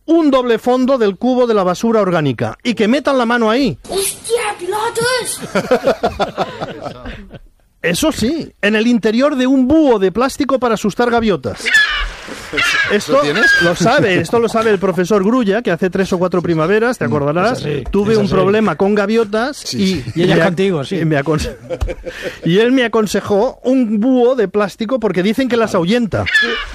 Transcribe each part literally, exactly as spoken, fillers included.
un doble fondo del cubo de la basura orgánica y que metan la mano ahí. ¡Hostia, pilotos! Eso sí, en el interior de un búho de plástico para asustar gaviotas. Esto ¿Lo tienes? lo sabe, esto lo sabe el profesor Grulla, que hace tres o cuatro primaveras, ¿te acordarás? Es así, Tuve es un así. problema con gaviotas Sí. y, Y ella me ac- contigo, sí. y me aconse- y él me aconsejó un búho de plástico porque dicen que las ahuyenta.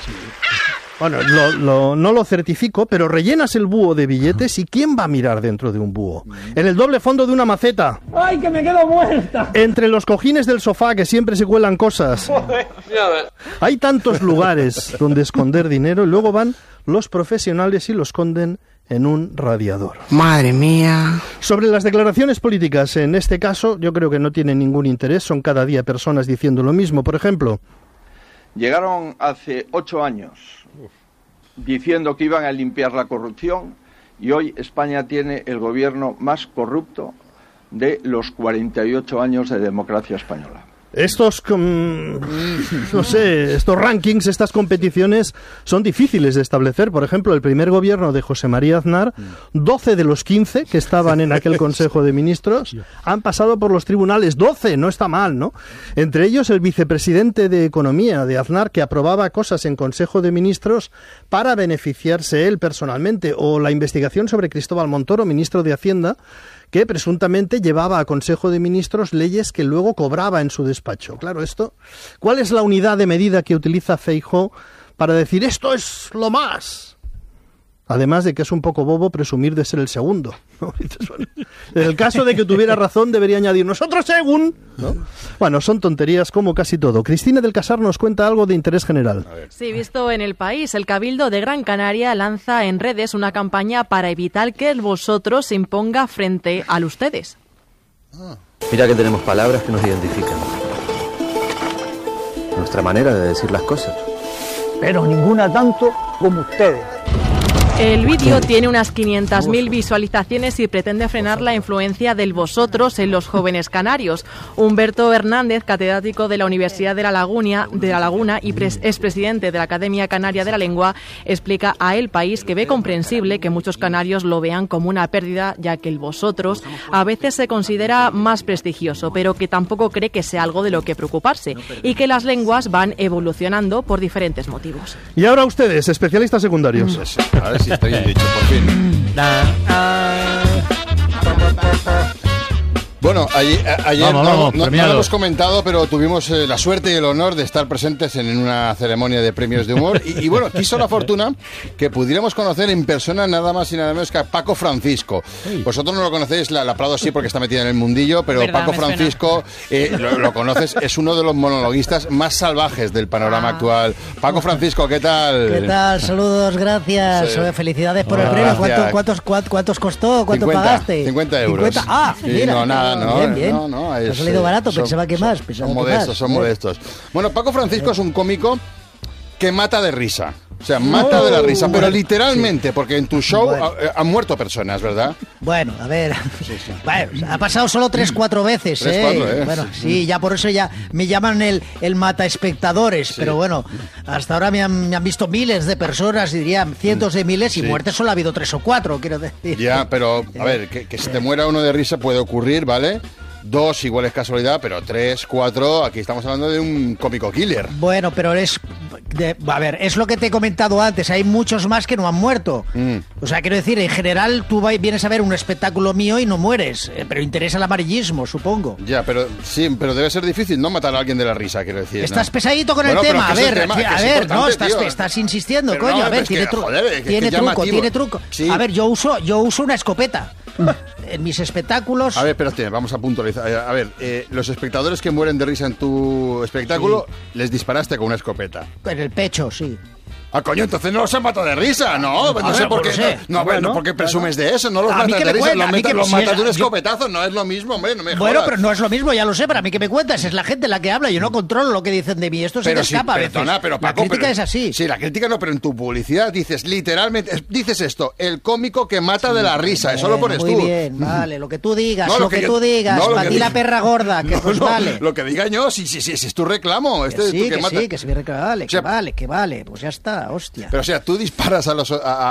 Bueno, lo- lo- no lo certifico, pero rellenas el búho de billetes y ¿quién va a mirar dentro de un búho? En el doble fondo de una maceta. ¡Ay, que me quedo muerta! Entre los cojines del sofá que siempre se cuelan cosas. Hay tantos lugares donde esconder dinero y luego van los profesionales y lo esconden en un radiador. Madre mía. Sobre las declaraciones políticas, en este caso, yo creo que no tienen ningún interés, son cada día personas diciendo lo mismo. Por ejemplo, Llegaron hace ocho años diciendo que iban a limpiar la corrupción y hoy España tiene el gobierno más corrupto de los cuarenta y ocho años de democracia española. estos, com- no sé, estos rankings, estas competiciones son difíciles de establecer. Por ejemplo, el primer gobierno de José María Aznar, doce de los quince que estaban en aquel Consejo de Ministros han pasado por los tribunales. doce, no está mal, ¿no? Entre ellos el vicepresidente de Economía de Aznar, que aprobaba cosas en Consejo de Ministros para beneficiarse él personalmente, o la investigación sobre Cristóbal Montoro, ministro de Hacienda, que presuntamente llevaba a Consejo de Ministros leyes que luego cobraba en su despacho. Claro, esto, ¿cuál es la unidad de medida que utiliza Feijóo para decir esto es lo más? Además de que es un poco bobo presumir de ser el segundo, ¿no? En el caso de que tuviera razón, debería añadir nosotros según, ¿no? Bueno, son tonterías como casi todo. Cristina del Casar nos cuenta algo de interés general. Sí, visto en El País, el Cabildo de Gran Canaria lanza en redes una campaña para evitar que el vosotros se imponga frente al ustedes. Mira que tenemos palabras que nos identifican. Nuestra manera de decir las cosas. Pero ninguna tanto como ustedes. El vídeo tiene unas quinientas mil visualizaciones y pretende frenar la influencia del vosotros en los jóvenes canarios. Humberto Hernández, catedrático de la Universidad de La Laguna, de la Laguna y pres- expresidente de la Academia Canaria de la Lengua, explica a El País que ve comprensible que muchos canarios lo vean como una pérdida, ya que el vosotros a veces se considera más prestigioso, pero que tampoco cree que sea algo de lo que preocuparse y que las lenguas van evolucionando por diferentes motivos. Y ahora ustedes, especialistas secundarios. A ver si está bien dicho, por fin. Bueno, ayer, ayer Vamos, no, vamos, no- no premiados. lo hemos comentado, pero tuvimos eh, la suerte y el honor de estar presentes en una ceremonia de premios de humor. Y, y bueno, quiso la fortuna que pudiéramos conocer en persona nada más y nada menos que a Paco Francisco. Vosotros no lo conocéis, la, la Prado sí porque está metida en el mundillo, pero Verdad, Paco me suena. Francisco eh, lo, lo conoces, es uno de los monologuistas más salvajes del panorama Ah. actual. Paco Francisco, ¿qué tal? ¿Qué tal? Saludos, gracias. Sí. Eh, Felicidades por el Hola, premio. gracias. ¿Cuánto, cuántos, cuántos, ¿Cuántos costó? ¿Cuánto cincuenta, pagaste? cincuenta euros. cincuenta. Ah, Sí, mira. no, nada, no, Bien, bien. no, no, Ha es, salido eh, barato, son- pensaba que son- más. Pensaba Son que modestos, más. son Eh. modestos. Bueno, Paco Francisco es un cómico que mata de risa. O sea, mata de la risa, pero bueno, literalmente, porque en tu show Bueno. ha- han muerto personas, ¿verdad? Bueno, a ver. Bueno, ha pasado solo tres, cuatro veces, Tres, ¿eh? cuatro, ¿eh? Bueno, sí, ya por eso ya me llaman el, el mata espectadores. Pero bueno, hasta ahora me han, me han visto miles de personas, dirían cientos de miles, y Sí. muertes solo ha habido tres o cuatro, quiero decir. Ya, pero, a ver, que, que se te muera uno de risa puede ocurrir, ¿vale? Dos igual es casualidad, pero tres, cuatro, aquí estamos hablando de un cómico killer. Bueno, pero es... de- a ver, es lo que te he comentado antes, hay muchos más que no han muerto. Mm. O sea, quiero decir, en general tú vai- vienes a ver un espectáculo mío y no mueres, eh, pero interesa el amarillismo, supongo. Ya, pero sí, pero debe ser difícil no matar a alguien de la risa, quiero decir. ¿no? Estás pesadito con Bueno, el pero tema, a que es el ver, tema, tí- que a es ver, no, importante, estás, tío. estás insistiendo, Pero coño, no, a ver, es tiene, que, tru- joder, es que tiene es truco, llamativo. tiene truco. Sí. A ver, yo uso, yo uso una escopeta. En mis espectáculos... A ver, espérate, vamos a puntualizar. Eh, A ver, eh, los espectadores que mueren de risa en tu espectáculo, les disparaste con una escopeta. En el pecho, sí. Ah, coño, entonces no los han matado de risa, ¿no? No ver, sé por pues qué. no sé. No, bueno, Bueno, ¿por qué presumes de eso? No los A mí matas que de me risa, cuenta, los, a mí metas- que- los si matas es- de un yo- escopetazo, no es lo mismo, hombre, no me Bueno, jodas. pero no es lo mismo, ya lo sé, pero a mí que me cuentas, es la gente la que habla, yo no controlo lo que dicen de mí, esto se Pero te sí, escapa a veces. perdona, pero la Paco, crítica pero- es así. Sí, la crítica no, pero en tu publicidad dices literalmente, es- dices esto, el cómico que mata de la risa, eso lo Bueno, pones muy tú. bien, vale, lo que tú digas, No, lo, lo que, que yo- tú digas, no, lo para que ti la diga- perra gorda, que No, pues no, vale. Lo que diga yo, sí, sí, sí, sí, es tu reclamo. Que Este es sí, tú que, que mata. sí, que sí, que vale, O sea, que vale, que vale, pues ya está, hostia. Pero o sea, tú disparas a los, a,